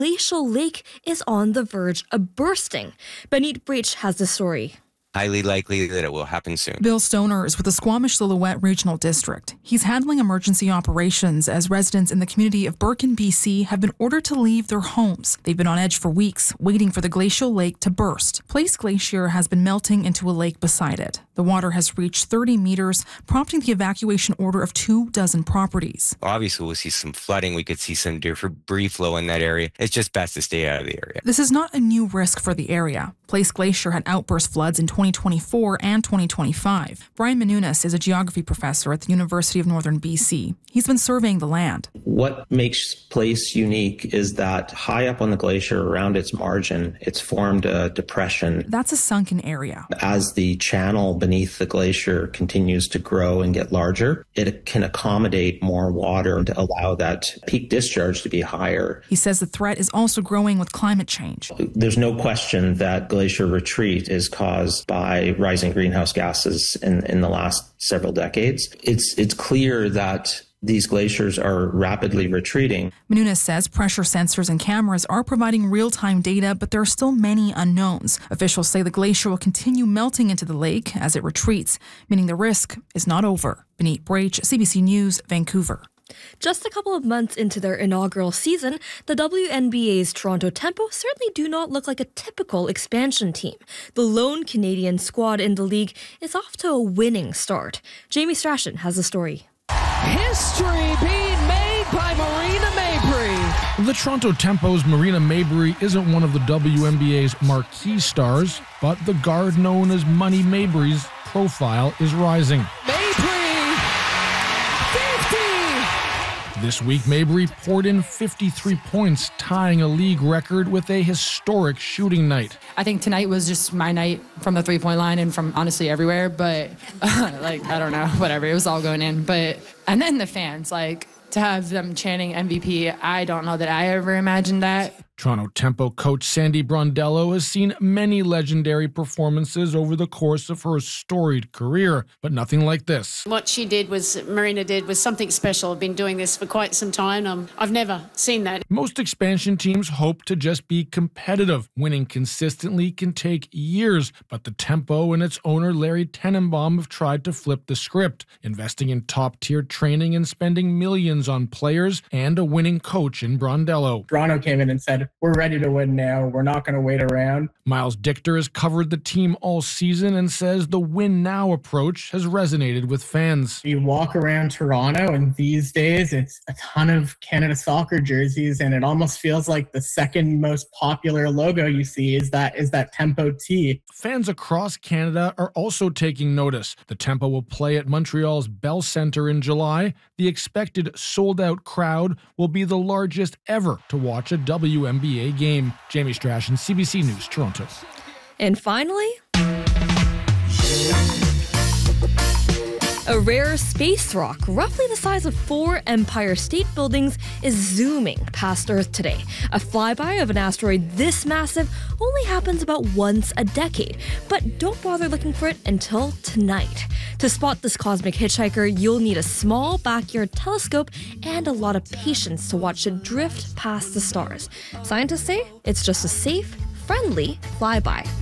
glacial lake is on the verge of bursting. Benit Breach has the story. Highly likely that it will happen soon. Bill Stoner is with the Squamish Silhouette Regional District. He's handling emergency operations as residents in the community of Birkin, BC have been ordered to leave their homes. They've been on edge for weeks, waiting for the glacial lake to burst. Place Glacier has been melting into a lake beside it. The water has reached 30 meters, prompting the evacuation order of 24 properties. Obviously, we'll see some flooding. We could see some debris flow in that area. It's just best to stay out of the area. This is not a new risk for the area. Place Glacier had outburst floods in 2024 and 2025. Brian Menounos is a geography professor at the University of Northern BC. He's been surveying the land. What makes Place unique is that high up on the glacier around its margin, it's formed a depression. That's a sunken area. As the channel beneath the glacier continues to grow and get larger, it can accommodate more water to allow that peak discharge to be higher. He says the threat is also growing with climate change. There's no question that glacier retreat is caused by rising greenhouse gases in the last several decades. It's clear that these glaciers are rapidly retreating. Menounos says pressure sensors and cameras are providing real-time data, but there are still many unknowns. Officials say the glacier will continue melting into the lake as it retreats, meaning the risk is not over. Benit Breach, CBC News, Vancouver. Just a couple of months into their inaugural season, the WNBA's Toronto Tempo certainly do not look like a typical expansion team. The lone Canadian squad in the league is off to a winning start. Jamie Strachan has the story. History being made by Marina Mabrey. The Toronto Tempo's Marina Mabrey isn't one of the WNBA's marquee stars, but the guard known as Money Mabrey's profile is rising. Mabrey, 50! This week, Mabrey poured in 53 points, tying a league record with a historic shooting night. I think tonight was just my night from the three-point line and from honestly everywhere, but I don't know, whatever, it was all going in. And then the fans, to have them chanting MVP, I don't know that I ever imagined that. Toronto Tempo coach Sandy Brondello has seen many legendary performances over the course of her storied career, but nothing like this. What Marina did was something special. I've been doing this for quite some time. I've never seen that. Most expansion teams hope to just be competitive. Winning consistently can take years, but the Tempo and its owner Larry Tenenbaum have tried to flip the script, investing in top-tier training and spending millions on players and a winning coach in Brondello. Toronto came in and said, we're ready to win now. We're not going to wait around. Miles Dichter has covered the team all season and says the win now approach has resonated with fans. You walk around Toronto and these days it's a ton of Canada Soccer jerseys and it almost feels like the second most popular logo you see is that Tempo T. Fans across Canada are also taking notice. The Tempo will play at Montreal's Bell Centre in July. The expected sold-out crowd will be the largest ever to watch a WNBA game. Jamie Strachan, CBC News, Toronto. And finally, a rare space rock, roughly the size of 4 Empire State Buildings, is zooming past Earth today. A flyby of an asteroid this massive only happens about once a decade, but don't bother looking for it until tonight. To spot this cosmic hitchhiker, you'll need a small backyard telescope and a lot of patience to watch it drift past the stars. Scientists say it's just a safe, friendly flyby.